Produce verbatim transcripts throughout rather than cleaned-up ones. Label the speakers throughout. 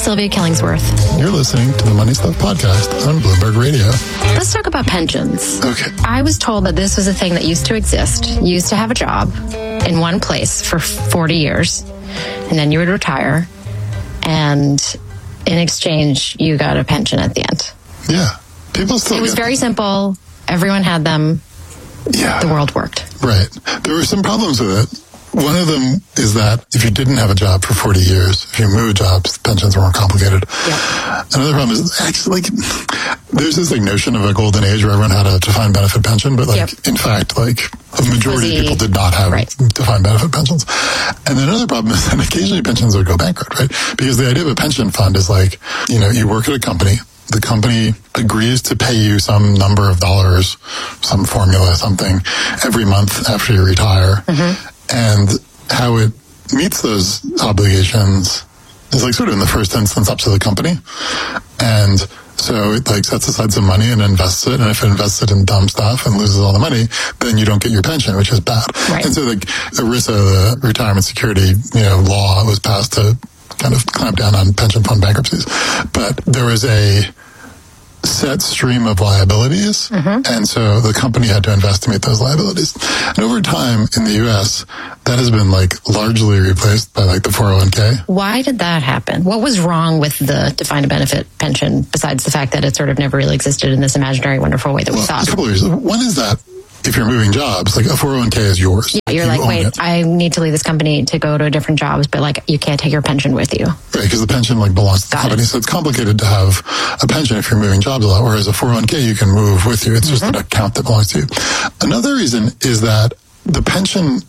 Speaker 1: Sylvia Killingsworth.
Speaker 2: You're listening to the Money Stuff Podcast on Bloomberg Radio.
Speaker 1: Let's talk about pensions.
Speaker 2: Okay.
Speaker 1: I was told that this was a thing that used to exist. You used to have a job in one place for forty years, and then you would retire, and in exchange, you got a pension at the end.
Speaker 2: Yeah. People still
Speaker 1: It was
Speaker 2: get
Speaker 1: very
Speaker 2: them.
Speaker 1: simple. Everyone had them.
Speaker 2: Yeah.
Speaker 1: The world worked.
Speaker 2: Right. There were some problems with it. One of them is that if you didn't have a job for forty years, if you moved jobs, pensions were more complicated.
Speaker 1: Yeah.
Speaker 2: Another problem is actually, like, there's this like notion of a golden age where everyone had a defined benefit pension, but like,
Speaker 1: Yep.
Speaker 2: in fact, like a majority
Speaker 1: Fuzzy.
Speaker 2: of people did not have
Speaker 1: Right.
Speaker 2: defined benefit pensions. And then another problem is that occasionally pensions would go bankrupt, right? Because the idea of a pension fund is like, you know, you work at a company, the company agrees to pay you some number of dollars, some formula, something, every month after you retire. Mm-hmm. And how it meets those obligations is like sort of in the first instance up to the company. And so it like sets aside some money and invests it. And if it invests it in dumb stuff and loses all the money, then you don't get your pension, which is bad.
Speaker 1: Right.
Speaker 2: And so like ERISA, the retirement security, you know, law was passed to kind of clamp down on pension fund bankruptcies. But there was a set stream of liabilities, mm-hmm. and so the company had to invest to meet those liabilities. And over time in the U S, that has been like largely replaced by like the four oh one k.
Speaker 1: Why did that happen? What was wrong with the defined benefit pension besides the fact that it sort of never really existed in this imaginary, wonderful way that we
Speaker 2: Well,
Speaker 1: thought?
Speaker 2: a couple of reasons. One is that if you're moving jobs, like a four oh one k is yours.
Speaker 1: Yeah, you're
Speaker 2: You
Speaker 1: like,
Speaker 2: own
Speaker 1: wait,
Speaker 2: it.
Speaker 1: I need to leave this company to go to a different jobs, but like you can't take your pension with you.
Speaker 2: Right, because the pension like belongs to the
Speaker 1: Got
Speaker 2: company.
Speaker 1: it.
Speaker 2: So it's complicated to have a pension if you're moving jobs a lot, whereas a four oh one k you can move with you. It's just
Speaker 1: Mm-hmm.
Speaker 2: an account that belongs to you. Another reason is that the pension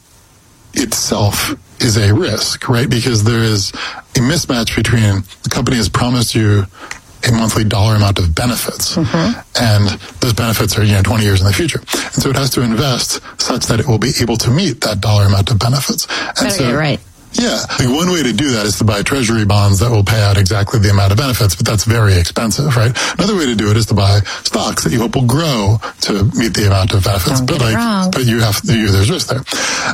Speaker 2: itself is a risk, right? Because there is a mismatch between the company has promised you a monthly dollar amount of benefits,
Speaker 1: Mm-hmm.
Speaker 2: and those benefits are, you know, twenty years in the future. And so it has to invest such that it will be able to meet that dollar amount of benefits. And
Speaker 1: Better
Speaker 2: so,
Speaker 1: get it right.
Speaker 2: yeah, like one way to do that is to buy treasury bonds that will pay out exactly the amount of benefits, but that's very expensive, right? Another way to do it is to buy stocks that you hope will grow to meet the amount of benefits.
Speaker 1: Don't
Speaker 2: but
Speaker 1: get it
Speaker 2: like,
Speaker 1: wrong.
Speaker 2: but you have, you, there's risk there.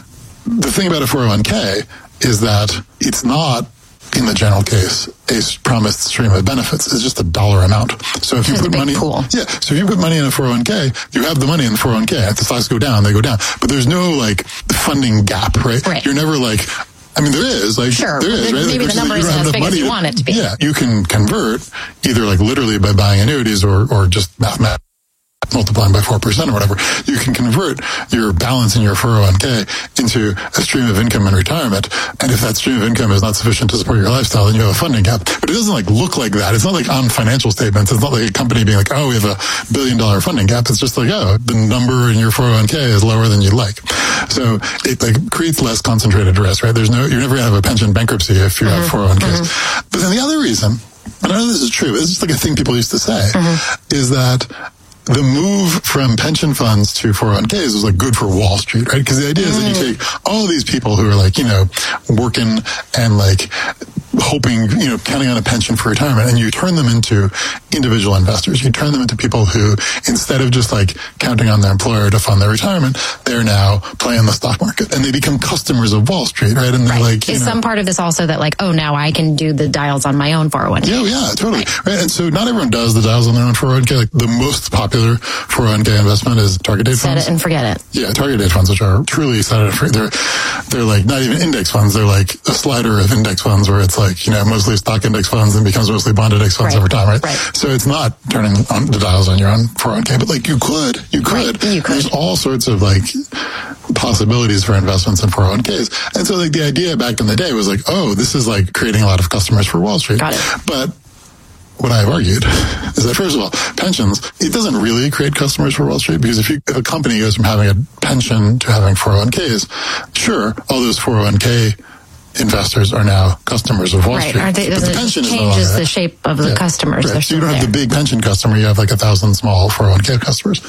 Speaker 2: The thing about a four oh one k is that it's not, in the general case, a promised stream of benefits. It's just a dollar amount. So if you
Speaker 1: It's a
Speaker 2: put
Speaker 1: big
Speaker 2: money,
Speaker 1: pool.
Speaker 2: yeah. So if you put money in a four oh one k, you have the money in the four oh one k. If the stocks go down, they go down. But there's no like funding gap, right?
Speaker 1: Right.
Speaker 2: You're never like, I mean, there is, like,
Speaker 1: Sure.
Speaker 2: there is,
Speaker 1: Maybe
Speaker 2: right? Like,
Speaker 1: the
Speaker 2: which is
Speaker 1: number
Speaker 2: like you
Speaker 1: isn't
Speaker 2: don't have
Speaker 1: as
Speaker 2: enough
Speaker 1: big as
Speaker 2: money
Speaker 1: you
Speaker 2: to-
Speaker 1: want it to be.
Speaker 2: Yeah, you can convert either like literally by buying annuities or, or just mathematically multiplying by four percent or whatever. You can convert your balance in your four oh one k into a stream of income in retirement. And if that stream of income is not sufficient to support your lifestyle, then you have a funding gap. But it doesn't like look like that. It's not like on financial statements. It's not like a company being like, oh, we have a billion dollar funding gap. It's just like, oh, the number in your four oh one k is lower than you'd like. So it like creates less concentrated risk, right? There's no, you're never going to have a pension bankruptcy if you
Speaker 1: Mm-hmm.
Speaker 2: have four oh one k's. Mm-hmm. But then the other reason, and I know this is true, it's just like a thing people used to say, mm-hmm. is that the move from pension funds to four oh one k's was like good for Wall Street, right? Because the idea is that you take all of these people who are like, you know, working and like hoping, you know, counting on a pension for retirement, and you turn them into individual investors. You turn them into people who, instead of just like counting on their employer to fund their retirement, they're now playing the stock market, and they become customers of Wall Street, right? And they're
Speaker 1: Right.
Speaker 2: like, you
Speaker 1: Is
Speaker 2: know,
Speaker 1: some part of this also that like, oh, now I can do the dials on my own four oh one k?
Speaker 2: Yeah, yeah, totally. Right. And so not everyone does the dials on their own four oh one k. Like the most popular four oh one k investment is target date
Speaker 1: Set
Speaker 2: funds.
Speaker 1: it and forget it.
Speaker 2: Yeah, target date funds, which are truly set it free. They're, they're like not even index funds. They're like a slider of index funds where it's like, you know, mostly stock index funds and becomes mostly bond index funds
Speaker 1: Right.
Speaker 2: over time, right?
Speaker 1: Right.
Speaker 2: So it's not turning on the dials on your own four oh one k, but like you could, you could.
Speaker 1: Right, you could.
Speaker 2: There's all sorts of like possibilities for investments in four oh one k's. And so like the idea back in the day was like, oh, this is like creating a lot of customers for Wall Street.
Speaker 1: Got it.
Speaker 2: But what I've argued is that, first of all, pensions, it doesn't really create customers for Wall Street, because if, you, if a company goes from having a pension to having four oh one k's, sure, all those four oh one k investors are now customers of Wall
Speaker 1: Right.
Speaker 2: Street.
Speaker 1: Aren't they,
Speaker 2: But the
Speaker 1: doesn't it
Speaker 2: pension is no
Speaker 1: changes
Speaker 2: longer
Speaker 1: the
Speaker 2: that.
Speaker 1: shape of the
Speaker 2: Yeah,
Speaker 1: customers.
Speaker 2: right.
Speaker 1: They're
Speaker 2: So you
Speaker 1: still
Speaker 2: don't have
Speaker 1: there.
Speaker 2: the big pension customer, you have like a thousand small four oh one k customers.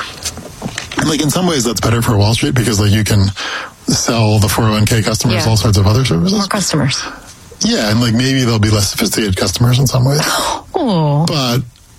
Speaker 2: And like in some ways that's better for Wall Street, because like you can sell the four oh one k customers
Speaker 1: Yeah.
Speaker 2: all sorts of other services.
Speaker 1: More customers.
Speaker 2: Yeah, and like maybe they'll be less sophisticated customers in some ways.
Speaker 1: Oh.
Speaker 2: But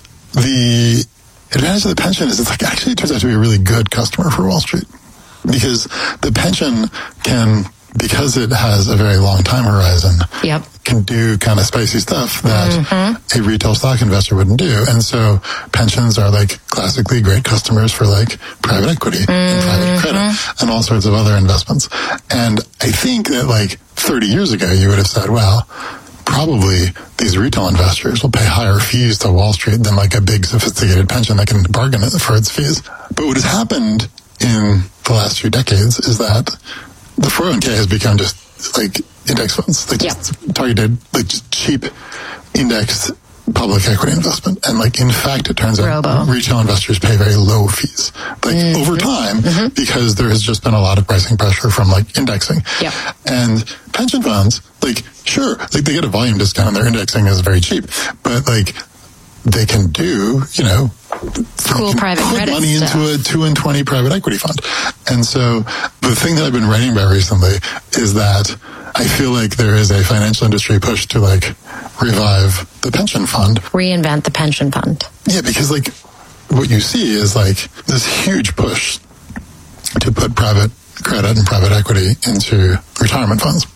Speaker 2: the advantage of the pension is it's like actually it turns out to be a really good customer for Wall Street, because the pension can, because it has a very long time horizon,
Speaker 1: yep.
Speaker 2: can do kind of spicy stuff that mm-hmm. a retail stock investor wouldn't do. And so pensions are like classically great customers for like private equity mm-hmm. and private credit and all sorts of other investments. And I think that like thirty years ago, you would have said, well, probably these retail investors will pay higher fees to Wall Street than like a big sophisticated pension that can bargain for its fees. But what has happened in the last few decades is that the four oh one k has become just like index funds, like
Speaker 1: yep.
Speaker 2: just targeted, like just cheap indexed public equity investment. And like, in fact, it turns out
Speaker 1: Robo.
Speaker 2: retail investors pay very low fees, like mm-hmm. over time, mm-hmm. because there has just been a lot of pricing pressure from like indexing.
Speaker 1: Yep.
Speaker 2: And pension funds, like, sure, like they get a volume discount and their indexing is very cheap, but like they can do, you know,
Speaker 1: cool private
Speaker 2: put
Speaker 1: credit
Speaker 2: money
Speaker 1: stuff.
Speaker 2: into a two and twenty private equity fund. And so the thing that I've been writing about recently is that I feel like there is a financial industry push to like revive the pension fund.
Speaker 1: Reinvent the pension fund.
Speaker 2: Yeah, because like what you see is like this huge push to put private credit and private equity into retirement funds.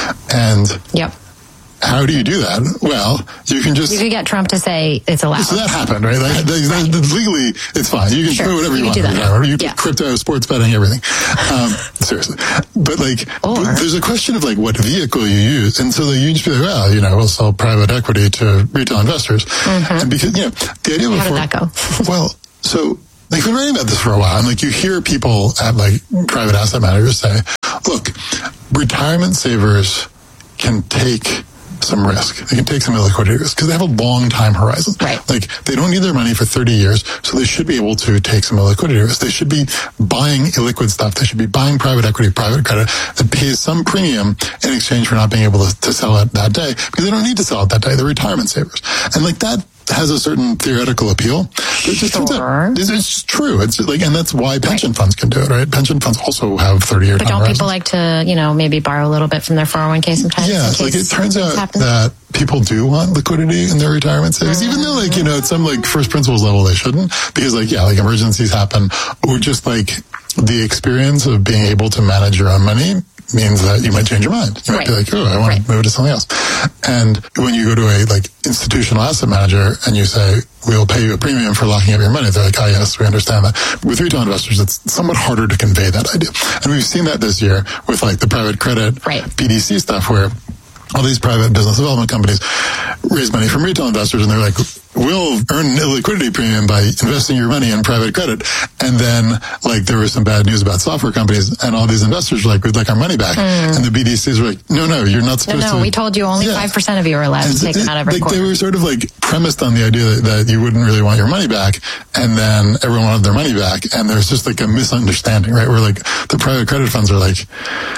Speaker 2: And
Speaker 1: yep.
Speaker 2: how do you do that? Well, you can just...
Speaker 1: You could get Trump to say it's allowed.
Speaker 2: So that happened, right? Like, that,
Speaker 1: right.
Speaker 2: That, legally, it's fine. You can
Speaker 1: sure.
Speaker 2: do whatever you,
Speaker 1: you
Speaker 2: want.
Speaker 1: Do that.
Speaker 2: You
Speaker 1: yeah.
Speaker 2: crypto, sports betting, everything. Um, seriously. But like,
Speaker 1: or,
Speaker 2: but there's a question of like what vehicle you use. And so like, you just be like, well, you know, we'll sell private equity to retail investors. Mm-hmm. And because, you know, the idea before...
Speaker 1: How did that go?
Speaker 2: Well, so... Like, we've been writing about this for a while, and like you hear people at like private asset managers say, look, retirement savers can take some risk. They can take some illiquidity risk because they have a long time horizon.
Speaker 1: Right.
Speaker 2: Like, they don't need their money for thirty years, so they should be able to take some illiquidity risk. They should be buying illiquid stuff. They should be buying private equity, private credit that pays some premium in exchange for not being able to, to sell it that day because they don't need to sell it that day. They're retirement savers. And like that has a certain theoretical appeal. But it just turns out it's, it's true. It's like, and that's why pension right. funds can do it, right? Pension funds also have thirty-year time
Speaker 1: But don't
Speaker 2: horizons.
Speaker 1: people like to, you know, maybe borrow a little bit from their four oh one k sometimes?
Speaker 2: Yeah, like it turns out happens? that people do want liquidity in their retirement savings, mm-hmm. even though, like, you know, at some like first principles level they shouldn't, because like, yeah, like emergencies happen, or just like the experience of being able to manage your own money means that you might change your mind. You might
Speaker 1: right.
Speaker 2: be like, oh, I want right. to move to something else. And when you go to a like institutional asset manager and you say, we'll pay you a premium for locking up your money, they're like, oh yes, we understand that. With retail investors, it's somewhat harder to convey that idea. And we've seen that this year with like the private credit
Speaker 1: right.
Speaker 2: P D C stuff, where all these private business development companies raise money from retail investors, and they're like, we'll earn an illiquidity premium by investing your money in private credit. And then, like, there was some bad news about software companies, and all these investors were like, we'd like our money back. Mm. And the B D Cs were like, no, no, you're not supposed
Speaker 1: no, no,
Speaker 2: to.
Speaker 1: No, we told you only yeah. five percent of you are allowed and to take it, them out every
Speaker 2: like,
Speaker 1: quarter.
Speaker 2: They were sort of like premised on the idea that, that you wouldn't really want your money back, and then everyone wanted their money back, and there's just like a misunderstanding, right? Where like the private credit funds are like,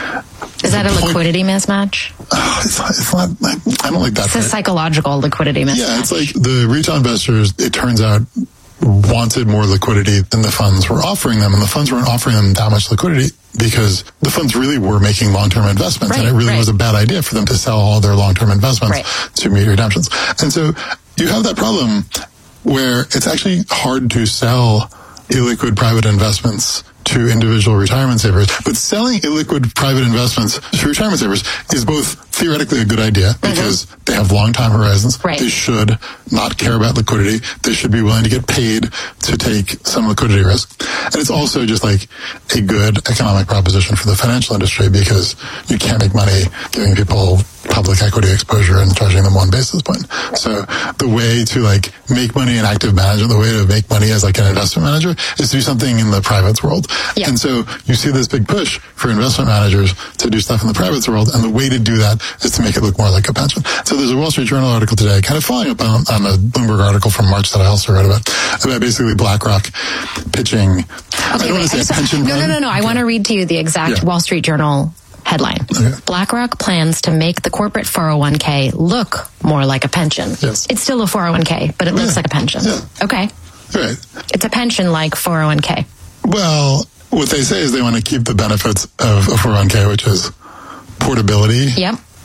Speaker 1: is that a point, liquidity mismatch?
Speaker 2: Uh, it's not, it's not, I don't like that.
Speaker 1: It's a psychological liquidity mismatch.
Speaker 2: Yeah, it's like the retail investors, it turns out, wanted more liquidity than the funds were offering them, and the funds weren't offering them that much liquidity because the funds really were making long-term investments,
Speaker 1: right,
Speaker 2: and it really
Speaker 1: right.
Speaker 2: was a bad idea for them to sell all their long-term investments
Speaker 1: right.
Speaker 2: to meet redemptions. And so you have that problem where it's actually hard to sell illiquid private investments to individual retirement savers, but selling illiquid private investments to retirement savers is both theoretically a good idea because mm-hmm. they have long time horizons.
Speaker 1: Right.
Speaker 2: They should not care about liquidity. They should be willing to get paid to take some liquidity risk. And it's also just like a good economic proposition for the financial industry because you can't make money giving people public equity exposure and charging them one basis point. So the way to like make money in active management, the way to make money as like an investment manager is to do something in the privates world.
Speaker 1: Yep. And
Speaker 2: so you see this big push for investment managers to do stuff in the privates world, and the way to do that is to make it look more like a pension. So there's a Wall Street Journal article today, kind of following up on, on a Bloomberg article from March that I also wrote about, about basically BlackRock pitching,
Speaker 1: okay,
Speaker 2: I don't want to say
Speaker 1: just,
Speaker 2: a pension
Speaker 1: No,
Speaker 2: fund.
Speaker 1: no, no, no. I
Speaker 2: okay.
Speaker 1: want to read to you the exact
Speaker 2: yeah.
Speaker 1: Wall Street Journal headline.
Speaker 2: Okay.
Speaker 1: BlackRock plans to make the corporate four oh one k look more like a pension.
Speaker 2: Yes.
Speaker 1: It's still a four oh one k, but it looks
Speaker 2: yeah.
Speaker 1: like a pension.
Speaker 2: Yeah.
Speaker 1: Okay.
Speaker 2: Right.
Speaker 1: It's a pension like four oh one k.
Speaker 2: Well, what they say is they want to keep the benefits of a four oh one k, which is portability.
Speaker 1: Yep.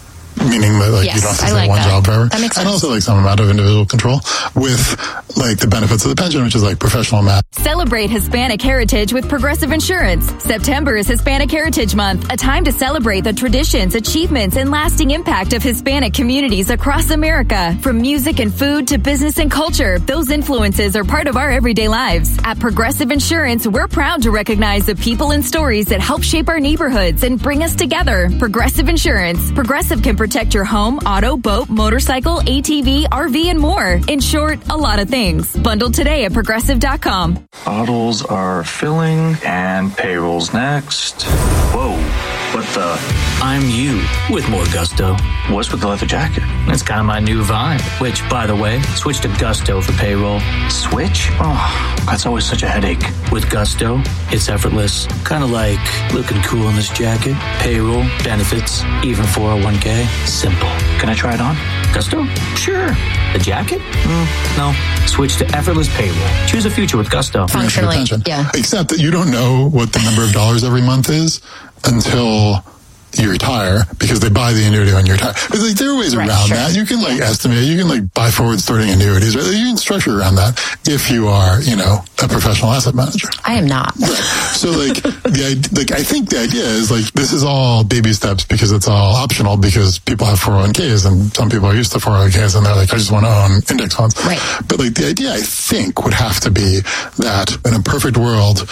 Speaker 2: meaning that like
Speaker 1: yes,
Speaker 2: you don't have to
Speaker 1: I
Speaker 2: stay
Speaker 1: like
Speaker 2: one
Speaker 1: that.
Speaker 2: job forever.
Speaker 1: That makes sense.
Speaker 2: And also like some amount of individual control with like the benefits of the pension, which is like professional math.
Speaker 3: Celebrate Hispanic heritage with Progressive Insurance. September is Hispanic Heritage Month, a time to celebrate the traditions, achievements, and lasting impact of Hispanic communities across America. From music and food to business and culture, those influences are part of our everyday lives. At Progressive Insurance, we're proud to recognize the people and stories that help shape our neighborhoods and bring us together. Progressive Insurance. Progressive can protect your home, auto, boat, motorcycle, A T V, R V, and more. In short, a lot of things. Bundle today at progressive dot com.
Speaker 4: Bottles are filling and payroll's next. Whoa, what the?
Speaker 5: I'm you with more gusto.
Speaker 4: What's with the leather jacket?
Speaker 5: That's kind of my new vibe, which, by the way, switch to Gusto for payroll.
Speaker 4: Switch? Oh, that's always such a headache.
Speaker 5: With Gusto, it's effortless. Kind of like looking cool in this jacket. Payroll, benefits, even four oh one k. Simple.
Speaker 4: Can I try it on?
Speaker 5: Gusto? Sure. The jacket? Mm, no. Switch to effortless payroll. Choose a future with Gusto.
Speaker 1: Functionally,
Speaker 2: pension.
Speaker 1: yeah.
Speaker 2: Except that you don't know what the number of dollars every month is until you retire, because they buy the annuity when you retire. But like, there are ways
Speaker 1: Right,
Speaker 2: around
Speaker 1: sure.
Speaker 2: that. You can like estimate, you can like buy forward starting annuities, right? You can structure around that if you are, you know, a professional asset manager.
Speaker 1: I am not.
Speaker 2: So like, the idea, like, I think the idea is like, this is all baby steps because it's all optional because people have four oh one k's and some people are used to four oh one k's and they're like, I just want to own index funds.
Speaker 1: Right.
Speaker 2: But like the idea I think would have to be that in a perfect world,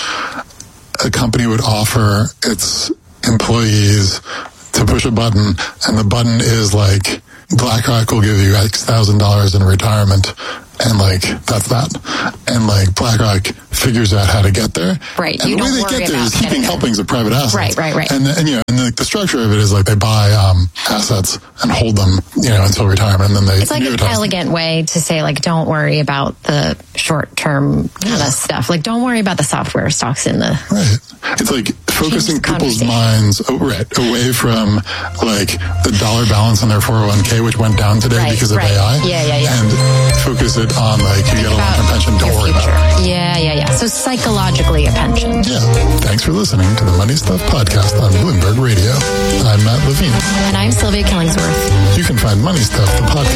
Speaker 2: a company would offer its employees to push a button, and the button is like, BlackRock will give you X thousand dollars in retirement, and like that's that. And like BlackRock figures out how to get there.
Speaker 1: Right.
Speaker 2: And
Speaker 1: You
Speaker 2: the way
Speaker 1: don't
Speaker 2: they
Speaker 1: worry
Speaker 2: get there
Speaker 1: about
Speaker 2: is heaping
Speaker 1: getting there.
Speaker 2: helpings of private assets.
Speaker 1: Right, right, right.
Speaker 2: And, and you know, and like the structure of it is like they buy um, assets and hold them, you know, until retirement, and then they
Speaker 1: It's like an
Speaker 2: annuitize them.
Speaker 1: elegant way to say, like, don't worry about the short-term kind of stuff. Like, don't worry about the software stocks in the...
Speaker 2: Right. It's like focusing
Speaker 1: Change the
Speaker 2: people's
Speaker 1: conversation.
Speaker 2: minds oh, right, away from like the dollar balance on their four oh one k, which went down today
Speaker 1: Right,
Speaker 2: because of
Speaker 1: right.
Speaker 2: A I.
Speaker 1: Yeah, yeah, yeah.
Speaker 2: And focus it on like, you get a long-term pension, don't
Speaker 1: your
Speaker 2: worry about
Speaker 1: future.
Speaker 2: it.
Speaker 1: Yeah, yeah, yeah. So psychologically a pension.
Speaker 2: Yeah. Thanks for listening to the Money Stuff Podcast on Bloomberg Radio. I'm Matt Levine.
Speaker 1: And I'm Sylvia Killingsworth.
Speaker 2: You can find Money Stuff, the podcast,